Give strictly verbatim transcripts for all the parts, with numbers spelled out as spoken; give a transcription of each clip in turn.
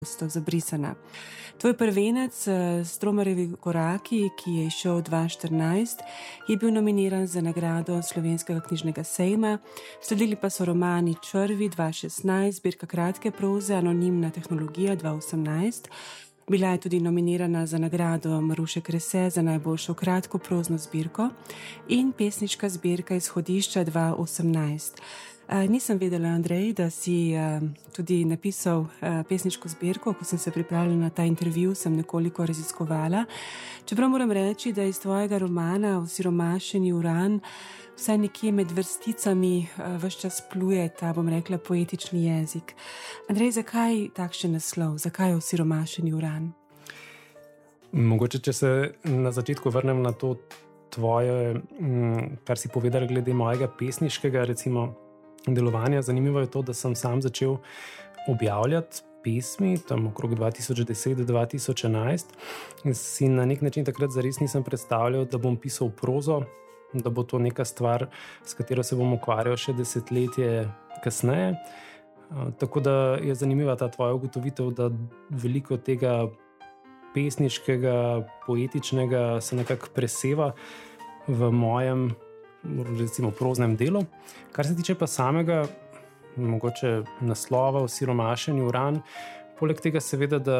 Zabrisana. Tvoj prvenec Stromarjevi koraki, ki je izšel dva tisoč štirinajst, je bil nominiran za nagrado Slovenskega knjižnega sejma, sledili pa so romani Črvi dva tisoč šestnajst, zbirka kratke proze Anonimna tehnologija dva tisoč osemnajst. Bila je tudi nominirana za nagrado Maruše Krese za najboljšo kratko prozno zbirko in pesniška zbirka Izhodišča dva tisoč osemnajst. Nisem vedela, Andrej, da si tudi napisal pesniško zbirko. Ko sem se pripravljala na ta intervju, sem nekoliko raziskovala. Čeprav moram reči, da iz tvojega romana Osiromašeni uran vsaj nekje med vrsticami ves čas pluje ta, bom rekla, poetični jezik. Andrej, zakaj takšen naslov? Zakaj Osiromašeni uran? Mogoče, če se na začetku vrnem na to tvoje, kar si povedala glede mojega pesniškega, recimo, delovanja. Zanimivo je to, da sem sam začel objavljati pesmi tam okrog dva tisoč deset do dva tisoč enajst in si na nek način takrat zares nisem predstavljal, da bom pisal prozo, da bo to neka stvar, s katero se bom ukvarjal še desetletje kasneje. Tako da je zanimiva ta tvoja ugotovitev, da veliko tega pesniškega, poetičnega se nekako preseva v mojem recimo proznem delu. Kar se tiče pa samega mogoče naslova Osiromašeni uran, poleg tega seveda, da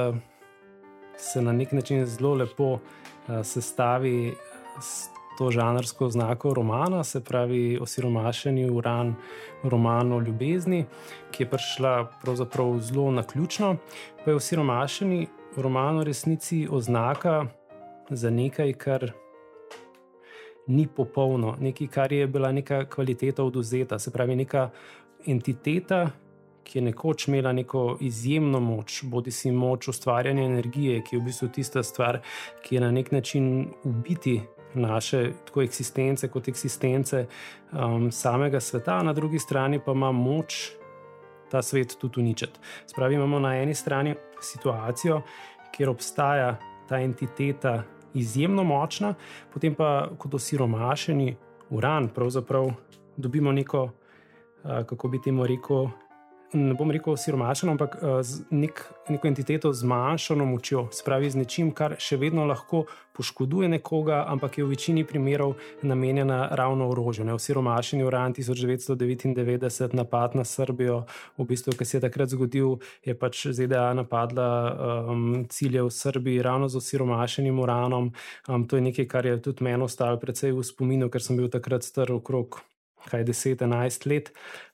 se na nek način zelo lepo uh, sestavi s to žanrsko oznako romana, se pravi Osiromašeni uran, roman o ljubezni, ki je prišla pravzaprav zelo naključno, pa je Osiromašeni roman v resnici oznaka za nekaj, kar ni popolno, nekaj, kar je bila neka kvaliteta odvzeta, se pravi neka entiteta, ki je nekoč imela neko izjemno moč, bodi si moč ustvarjanja energije, ki je v bistvu tista stvar, ki je na nek način ubiti naše tako eksistence kot eksistence um, samega sveta, na drugi strani pa ima moč ta svet tudi uničiti. Se pravi, imamo na eni strani situacijo, kjer obstaja ta entiteta izjemno močna, potem pa kot osiromašeni uran pravzaprav dobimo neko, kako bi temu rekel, ne bom rekel osiromašeno, ampak nek, neko entiteto z manjšano močjo, se pravi z nečim, kar še vedno lahko poškoduje nekoga, ampak je v večini primerov namenjena ravno orožju. Osiromašeni uran tisoč devetsto devetindevetdeset, napad na Srbijo, v bistvu, ki se je takrat zgodil, je pač Z D A napadla um, cilje v Srbiji ravno z osiromašenim uranom. Um, to je nekaj, kar je tudi meni ostalo precej v spominu, ker sem bil takrat star okrog kaj deset, enajst let,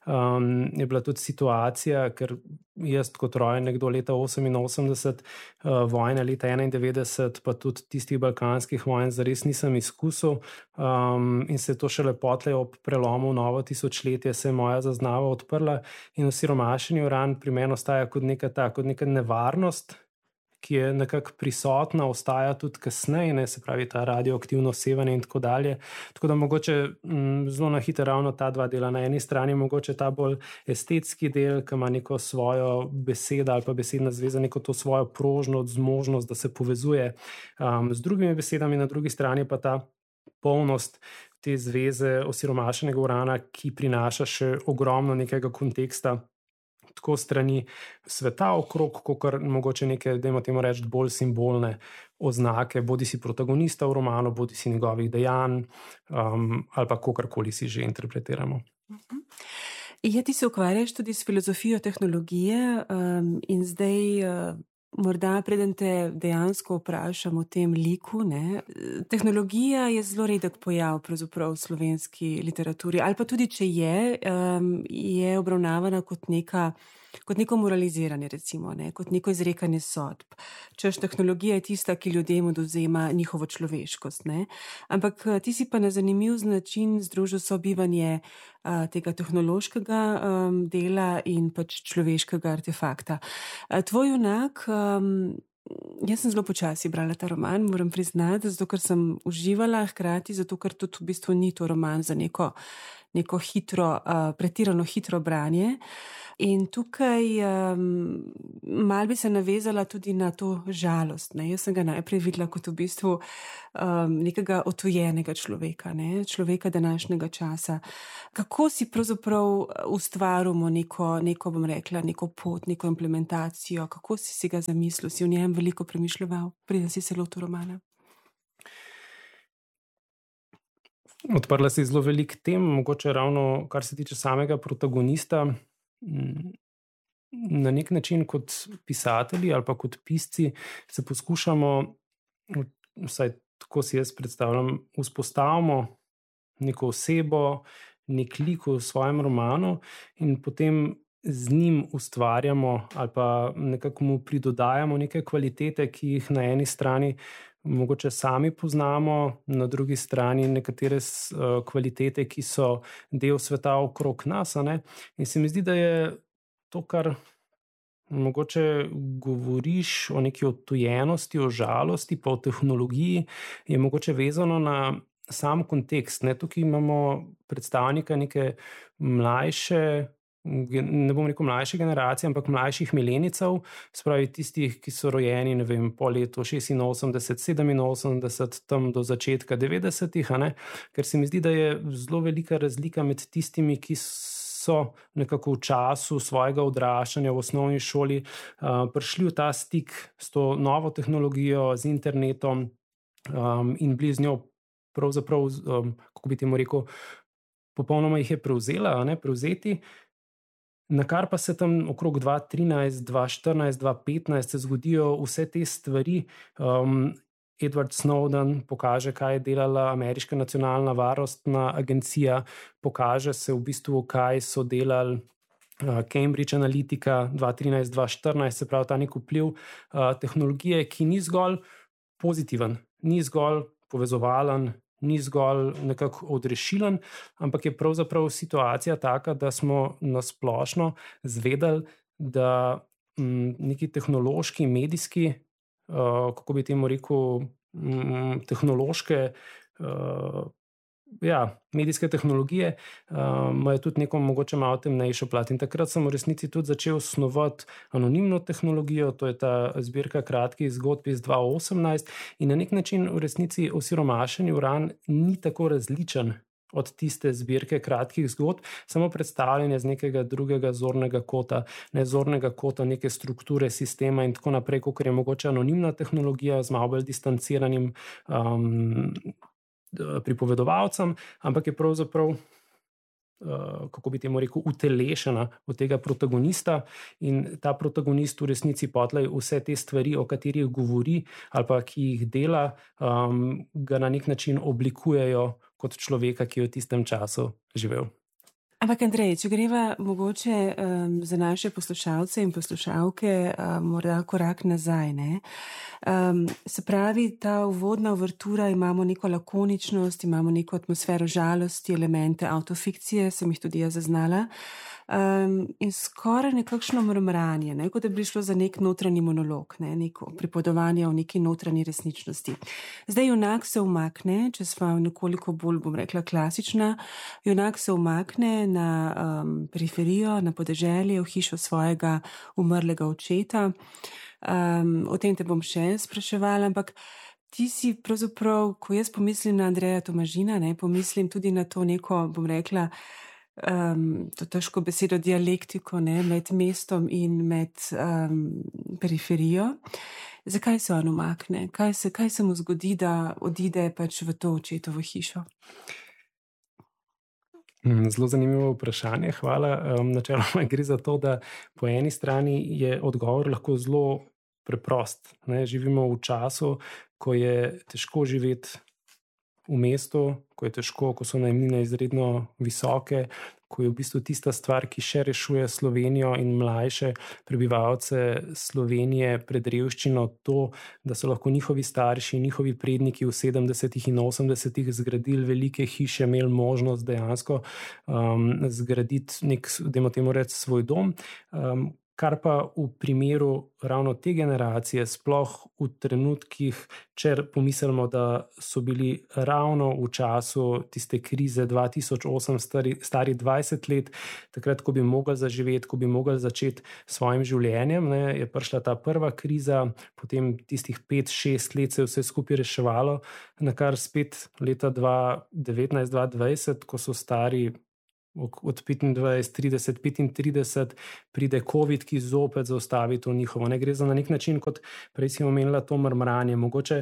um, je bila tudi situacija, ker jaz kot rojen nekdo leta oseminosemdeset, uh, vojna leta enaindevetdeset, pa tudi tistih balkanskih vojn zares nisem izkusil um, in se je to šele potlej ob prelomu novo tisočletje se je moja zaznava odprla in osiromašeni uran pri meni ostaja kot neka ta, kot neka nevarnost, ki je nekako prisotna, ostaja tudi kasneje, ne, se pravi ta radioaktivno sevanje in tako dalje. Tako da mogoče m, zelo na hitro ravno ta dva dela. Na eni strani mogoče ta bolj estetski del, ki ima neko svojo besedo ali pa besedna zveza, neko to svojo prožnost, zmožnost, da se povezuje um, z drugimi besedami, na drugi strani pa ta polnost te zveze osiromašenega urana, ki prinaša še ogromno nekega konteksta, tako strani sveta okrog, kakor mogoče neke, dajmo temu reči, bolj simbolne oznake, bodi si protagonista v romanu, bodi si njegovih dejanj um, ali pa kakorkoli si že interpretiramo. Uh-huh. Ja, ti se ukvarjaš tudi s filozofijo tehnologije um, in zdaj uh, morda preden te dejansko vprašam o tem liku, ne, tehnologija je zelo redek pojav pravzaprav v slovenski literaturi, ali pa tudi, če je, um, je obravnavana kot neka kot neko moraliziranje, recimo, ne, kot neko izrekanje sodb. Češ, tehnologija je tista, ki ljudem odvzema njihovo človeškost, ne. Ampak ti si pa na zanimiv način združil sobivanje a, tega tehnološkega um, dela in pač človeškega artefakta. A, tvoj junak, um, jaz sem zelo počasi brala ta roman, moram priznati, zato ker sem uživala, hkrati zato ker tudi v bistvu ni to roman za neko neko hitro, uh, pretirano hitro branje. In tukaj um, mal bi se navezala tudi na to žalost. Ne? Jaz sem ga najprej videla kot v bistvu um, nekega otujenega človeka, ne? Človeka današnjega časa. Kako si pravzaprav ustvarimo neko, neko, bom rekla, neko pot, neko implementacijo, kako si si ga zamislil, si v njem veliko premišljeval, preden si se lotil romana? Odprla si zelo velik tem, mogoče ravno kar se tiče samega protagonista. Na nek način kot pisatelji ali pa kot pisci se poskušamo, vsaj tako si jaz predstavljam, vzpostavimo neko osebo, nek lik v svojem romanu in potem z njim ustvarjamo ali pa nekako mu pridodajamo neke kvalitete, ki jih na eni strani mogoče sami poznamo, na drugi strani nekatere uh, kvalitete, ki so del sveta okrog nas. A ne? In se mi zdi, da je to, kar mogoče govoriš o neki odtujenosti, o žalosti, pa o tehnologiji, je mogoče vezano na sam kontekst. Ne? Tukaj imamo predstavnika neke mlajše, ne bom rekel mlajše generacije, ampak mlajših milenicev, spravi tistih, ki so rojeni, ne vem, po letu šestinosemdeset, sedeminosemdeset, tam do začetka devetdesetih, a ne, ker se mi zdi, da je zelo velika razlika med tistimi, ki so nekako v času svojega odraščanja v osnovni šoli uh, prišli v ta stik s to novo tehnologijo, z internetom um, in bili z njo pravzaprav, um, kako bi temu rekel, popolnoma jih je prevzela, a ne, prevzeti. Na kar pa se tam okrog dva tisoč trinajst, dva tisoč štirinajst, dva tisoč petnajst se zgodijo vse te stvari. Um, Edward Snowden pokaže, kaj je delala ameriška nacionalna varnostna agencija, pokaže se v bistvu, kaj so delali uh, Cambridge Analytica dva tisoč trinajst, dva tisoč štirinajst, se pravi ta nek vpliv uh, tehnologije, ki ni zgolj pozitiven, ni zgolj povezovalen, ni zgolj nekako odrešilen, ampak je pravzaprav situacija taka, da smo nasplošno zvedeli, da m, neki tehnološki, medijski, uh, kako bi temu rekel, m, tehnološke, uh, ja, medijske tehnologije imajo uh, tudi neko mogoče malo temnejšo plat. In takrat sem v resnici tudi začel snovati anonimno tehnologijo, to je ta zbirka kratkih zgodb iz dva tisoč osemnajst, in na nek način v resnici Osiromašeni uran ni tako različen od tiste zbirke kratkih zgodb, samo predstavljanje z nekega drugega zornega kota, ne zornega kota neke strukture sistema in tako naprej, kot je mogoče anonimna tehnologija z malo bolj distanciranim um, pripovedovalcem, ampak je pravzaprav, uh, kako bi temu rekel, utelešena od tega protagonista in ta protagonist v resnici potlej vse te stvari, o katerih govori ali pa ki jih dela, um, ga na nek način oblikujejo kot človeka, ki je v tistem času živel. Ampak, Andrej, če greva mogoče um, za naše poslušalce in poslušalke um, morda korak nazaj, ne? Um, se pravi, ta uvodna uvertura, imamo neko lakoničnost, imamo neko atmosfero žalosti, elemente autofikcije, sem jih tudi jaz zaznala, um, in skoraj nekakšno mrmranje, ne? Kot da bi šlo za nek notranji monolog, ne? Neko pripovedovanje o neki notranji resničnosti. Zdaj junak se umakne, če sva nekoliko bolj, bom rekla, klasična, junak se umakne na um, periferijo, na podeželje, v hišo svojega umrlega očeta. Um, o tem te bom še spraševala, ampak ti si pravzaprav, ko jaz pomislim na Andreja Tomažina, ne, pomislim tudi na to neko, bom rekla, um, to težko besedo, dialektiko, ne, med mestom in med um, periferijo. Zakaj se on umakne? Kaj se, kaj se mu zgodi, da odide pač v to očetovo hišo? Zelo zanimivo vprašanje, hvala. Um, načeloma gre za to, da po eni strani je odgovor lahko zelo preprost. Ne? Živimo v času, ko je težko živeti v mestu, ko je težko, ko so najemnine izredno visoke, ko je v bistvu tista stvar, ki še rešuje Slovenijo in mlajše prebivalce Slovenije pred revščino, to, da so lahko njihovi starši, njihovi predniki v sedemdesetih in osemdesetih zgradili velike hiše, imeli možnost dejansko um, zgraditi nek, dajmo temu reči, svoj dom. Um, Kar pa v primeru ravno te generacije, sploh v trenutkih, če pomislimo, da so bili ravno v času tiste krize dva tisoč osem stari, stari dvajset let, takrat, ko bi mogli zaživeti, ko bi mogli začeti s svojim življenjem, ne, je prišla ta prva kriza, potem tistih pet, šest let se je vse skupaj reševalo, na kar spet leta dva devetnajst, dva dvajset, ko so stari od petindvajset, trideset, petintrideset, pride COVID, ki zopet zaustavi to njihovo. Ne gre za na nek način, kot prej si omenila, to mrmranje. Mogoče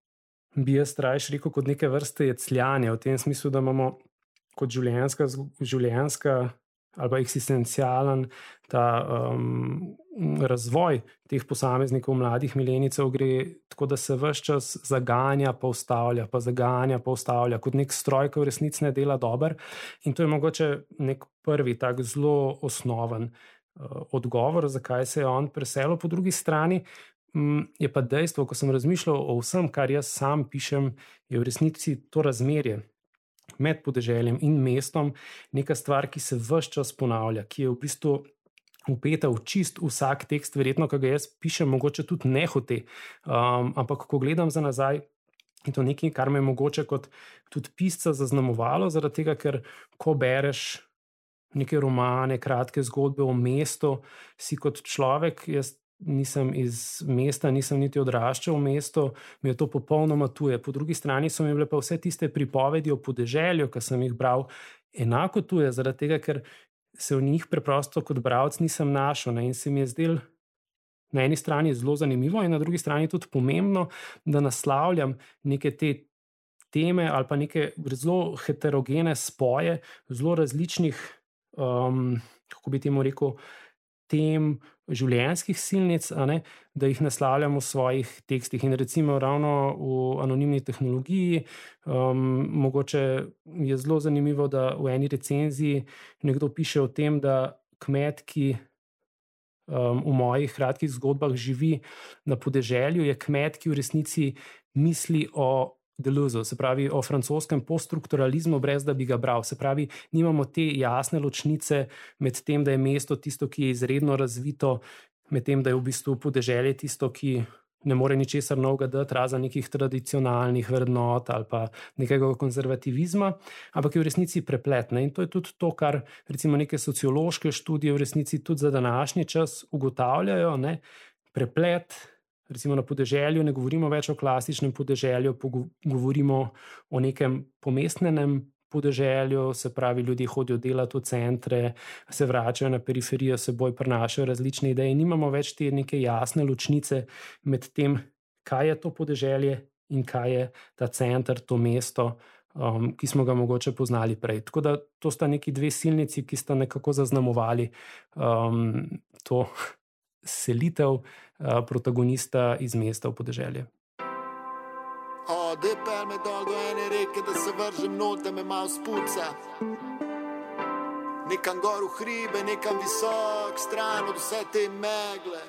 bi jaz rajš rekel kot neke vrste jecljanje, v tem smislu, da imamo kot življenjska, življenjska ali pa eksistencialen ta um, razvoj teh posameznikov, mladih milenijcev gre tako, da se ves čas zaganja, pa ustavlja, pa zaganja, pa ustavlja, kot nek stroj, ki v resnici ne dela dober. In to je mogoče nek prvi tak zelo osnoven uh, odgovor, zakaj se je on preselil. Po drugi strani um, je pa dejstvo, ko sem razmišljal o vsem, kar jaz sam pišem, je v resnici to razmerje med podeželjem in mestom neka stvar, ki se ves čas ponavlja, ki je v bistvu vpeta v čist vsak tekst, verjetno, ki ga jaz pišem, mogoče tudi nehote. Um, ampak, ko gledam za nazaj, je to nekaj, kar me je mogoče kot tudi pisca zaznamovalo, zaradi tega, ker ko bereš neke romane, kratke zgodbe o mestu, si kot človek, jaz nisem iz mesta, nisem niti odraščal v mestu, mi je to popolnoma tuje. Po drugi strani so mi bile pa vse tiste pripovedi o podeželju, ki sem jih bral, enako tuje, zaradi tega, ker se v njih preprosto kot bralec nisem našel, ne? In se mi je zdel na eni strani zelo zanimivo in na drugi strani tudi pomembno, da naslavljam neke te teme ali pa neke zelo heterogene spoje, zelo različnih, um, kako bi temu rekel, tem življenjskih silnic, a ne, da jih naslavljam v svojih tekstih. In recimo ravno v Anonimni tehnologiji um, mogoče je zelo zanimivo, da v eni recenziji nekdo piše o tem, da kmet, ki um, v mojih kratkih zgodbah živi na podeželju, je kmet, ki v resnici misli o Deleuzu, se pravi o francoskem poststrukturalizmu, brez da bi ga bral. Se pravi, nimamo te jasne ločnice med tem, da je mesto tisto, ki je izredno razvito, med tem, da je v bistvu podeželje tisto, ki ne more ničesar novega dati, razen nekih tradicionalnih vrednot ali pa nekega konzervativizma, ampak je v resnici prepletne. In to je tudi to, kar recimo neke sociološke študije v resnici tudi za današnji čas ugotavljajo, ne, preplet. Recimo na podeželju ne govorimo več o klasičnem podeželju, govorimo o nekem pomestnenem podeželju, se pravi, ljudje hodijo delati v centre, se vračajo na periferijo, seboj prinašajo različne ideje. Nimamo več te neke jasne ločnice med tem, kaj je to podeželje in kaj je ta center, to mesto, um, ki smo ga mogoče poznali prej. Tako da to sta neki dve silnici, ki sta nekako zaznamovali um, to selitev uh, protagonista iz mesta v podeželje. O, dej pel me dol do ene reke, da se vržem not, da me malo spuca. Nekam gor v hribe, nekam visok, stran od vse te megle.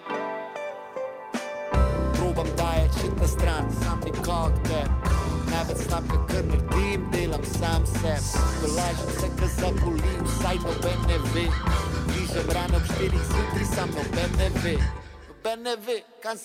Probam dajati še ta stran, sam nikog te. Največ znam, kakor naredim, delam sam seb. Tolažim se, ka zaboli, vsaj noben ne ve. Bližem rano ob štirih zjutraj, sam noben ne ve. Noben ne ve, kam se